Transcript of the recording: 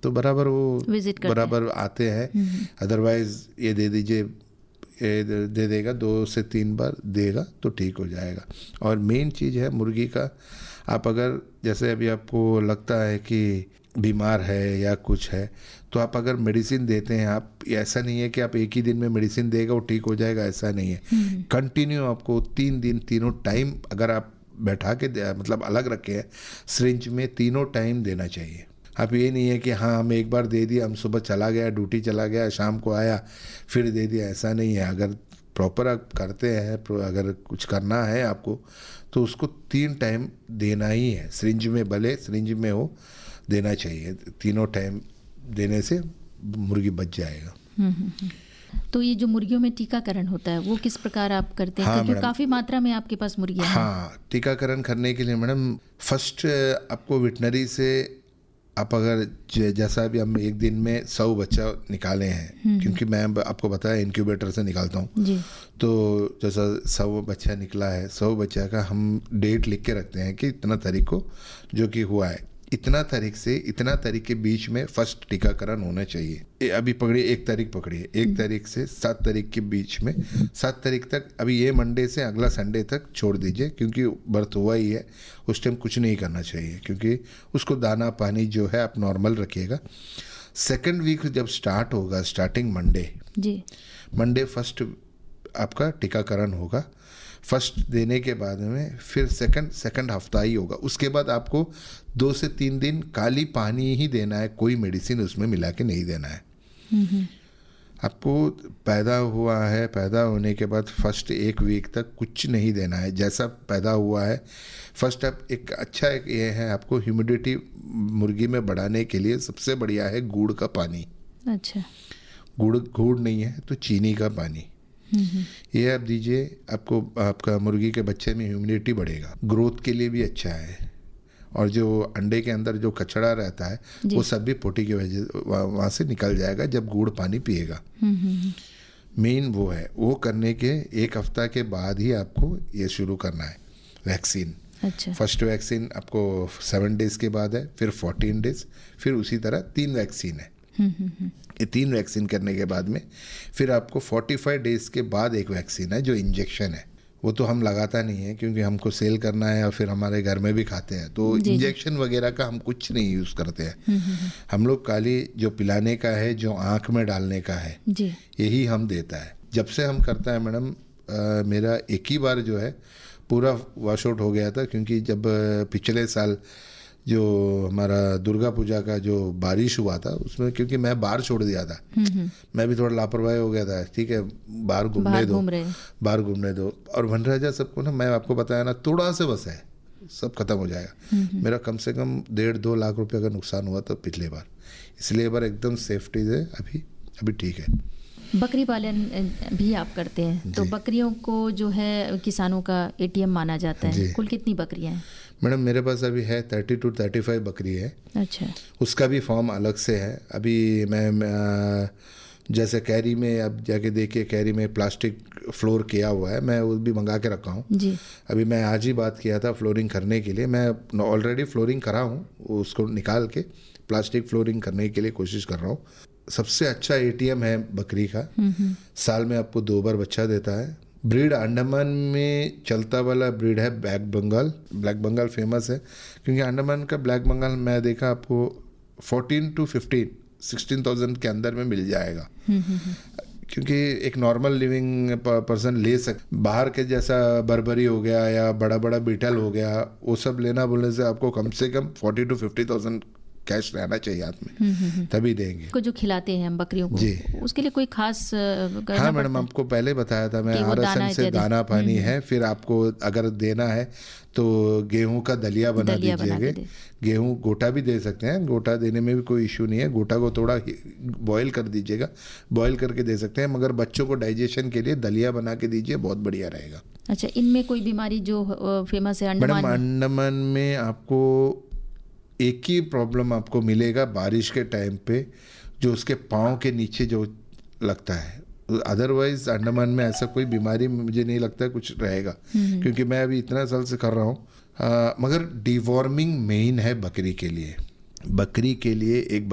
तो बराबर वो विजिट करते बराबर आते हैं। अदरवाइज ये दे दीजिए, ये दे देगा 2 से 3 बार देगा तो ठीक हो जाएगा। और मेन चीज़ है मुर्गी का, आप अगर जैसे अभी आपको लगता है कि बीमार है या कुछ है, तो आप अगर मेडिसिन देते हैं, आप ऐसा नहीं है कि आप एक ही दिन में मेडिसिन देगा वो ठीक हो जाएगा, ऐसा नहीं है। कंटिन्यू आपको 3 दिन तीनों टाइम अगर आप बैठा के मतलब अलग रखे हैं सिरिंज में, तीनों टाइम देना चाहिए। आप ये नहीं है कि हाँ हम एक बार दे दिया, हम सुबह चला गया ड्यूटी चला गया शाम को आया फिर दे दिया, ऐसा नहीं है। अगर प्रॉपर आप करते हैं, अगर कुछ करना है आपको तो उसको 3 टाइम देना ही है। सिरिंज में भले सिरिंज में हो, देना चाहिए। तीनों टाइम देने से मुर्गी बच जाएगा। तो ये जो मुर्गियों में टीकाकरण होता है वो किस प्रकार आप करते हैं? हाँ क्योंकि मैडम, काफ़ी मात्रा में आपके पास मुर्गियाँ हैं। हाँ, टीकाकरण करने के लिए मैडम फर्स्ट आपको वेटनरी से आप अगर जैसा भी हम एक दिन में 100 बच्चा निकाले हैं, क्योंकि मैं आपको बताया इंक्यूबेटर से निकालता हूँ जी। तो जैसा 100 बच्चा निकला है, 100 बच्चा का हम डेट लिख के रखते हैं कि इतना तारीख को जो कि हुआ है, इतना तारीख से इतना तारीख के बीच में फर्स्ट टीकाकरण होना चाहिए। अभी पकड़िए 1 तारीख पकड़िए, 1 तारीख से 7 तारीख के बीच में, 7 तारीख तक, अभी ये मंडे से अगला संडे तक छोड़ दीजिए, क्योंकि बर्थ हुआ ही है, उस टाइम कुछ नहीं करना चाहिए, क्योंकि उसको दाना पानी जो है आप नॉर्मल रखिएगा। सेकेंड वीक जब स्टार्ट होगा, स्टार्टिंग मंडे जी, मंडे फर्स्ट आपका टीकाकरण होगा। फर्स्ट देने के बाद में फिर सेकंड हफ्ता ही होगा। उसके बाद आपको 2 से 3 दिन खाली पानी ही देना है, कोई मेडिसिन उसमें मिला के नहीं देना है। आपको पैदा हुआ है, पैदा होने के बाद फर्स्ट 1 वीक तक कुछ नहीं देना है। जैसा पैदा हुआ है फर्स्ट आप एक अच्छा एक ये है, आपको ह्यूमिडिटी मुर्गी में बढ़ाने के लिए सबसे बढ़िया है गुड़ का पानी। अच्छा, गुड़ नहीं है तो चीनी का पानी, ये आप दीजिए, आपको आपका मुर्गी के बच्चे में ह्यूमिडिटी बढ़ेगा, ग्रोथ के लिए भी अच्छा है। और जो अंडे के अंदर जो कचड़ा रहता है वो सब भी पोटी की वजह वहाँ से निकल जाएगा जब गुड़ पानी पिएगा। मेन वो है, वो करने के 1 हफ्ता के बाद ही आपको ये शुरू करना है वैक्सीन। अच्छा, फर्स्ट वैक्सीन आपको 7 डेज के बाद है, फिर 14 डेज, फिर उसी तरह 3 वैक्सीन है। ये 3 वैक्सीन करने के बाद में फिर आपको 45 डेज के बाद एक वैक्सीन है जो इंजेक्शन है। वो तो हम लगाता नहीं है क्योंकि हमको सेल करना है और फिर हमारे घर में भी खाते हैं, तो इंजेक्शन वगैरह का हम कुछ नहीं यूज़ करते हैं। हम लोग खाली जो पिलाने का है, जो आँख में डालने का है, यही हम देता है। जब से हम करता है मैडम, मेरा एक ही बार जो है पूरा वॉश आउट हो गया था, क्योंकि जब पिछले साल जो हमारा दुर्गा पूजा का जो बारिश हुआ था उसमें, क्योंकि मैं बाहर छोड़ दिया था, मैं भी थोड़ा लापरवाही हो गया था, ठीक है बाहर घूमने दो, और वनराजा सबको ना, मैं आपको बताया ना, थोड़ा से बस है, सब खत्म हो जाएगा। मेरा कम से कम 1.5-2 लाख रुपए का नुकसान हुआ था पिछले बार, इसलिए बार एकदम सेफ्टी से अभी ठीक है। बकरी पालन भी आप करते हैं, तो बकरियों को जो है किसानों का ATM माना जाता है। कुल कितनी बकरियां हैं? मैडम मेरे पास अभी है 30 to 35 बकरी है। अच्छा, उसका भी फॉर्म अलग से है। अभी मैं जैसे कैरी में आप जाके देखिए, कैरी में प्लास्टिक फ्लोर किया हुआ है, मैं वो भी मंगा के रखा हूँ जी। अभी मैं आज ही बात किया था फ्लोरिंग करने के लिए, मैं ऑलरेडी फ्लोरिंग करा हूँ, उसको निकाल के प्लास्टिक फ्लोरिंग करने के लिए कोशिश कर रहा हूँ। सबसे अच्छा ATM है बकरी का, साल में आपको 2 बार बच्चा देता है। ब्रीड अंडमान में चलता वाला ब्रीड है ब्लैक बंगाल फेमस है, क्योंकि अंडमान का ब्लैक बंगाल मैं देखा आपको 14 to 16,000 के अंदर में मिल जाएगा। क्योंकि एक नॉर्मल लिविंग पर्सन ले बाहर के जैसा बर्बरी हो गया या बड़ा बड़ा बीटल हो गया, वो सब लेना बोलने से आपको कम से कम 40 to 50,000 कैश रहना चाहिए हाथ में, तभी देंगे। को जो खिलाते हैं हम बकरियों को जी, उसके लिए कोई खास हाँ मैडम, आपको पहले बताया था मैं, RSN से दाना पानी है, फिर आपको अगर देना है तो गेहूं का दलिया बना दीजिएगा। गेहूं गोटा भी दे सकते हैं, गोटा देने में भी कोई इशू नहीं है, गोटा को थोड़ा बॉईल कर दीजिएगा, बॉईल करके दे सकते हैं, मगर बच्चों को डाइजेशन के लिए दलिया बना के दीजिए, बहुत बढ़िया रहेगा। अच्छा, इनमें कोई बीमारी जो फेमस है अंडमान में आपको एक ही प्रॉब्लम आपको मिलेगा बारिश के टाइम पे, जो उसके पाँव के नीचे जो लगता है, अदरवाइज अंडमान में ऐसा कोई बीमारी मुझे नहीं लगता कुछ रहेगा, क्योंकि मैं अभी इतना साल से कर रहा हूँ। मगर डिवॉर्मिंग मेन है बकरी के लिए एक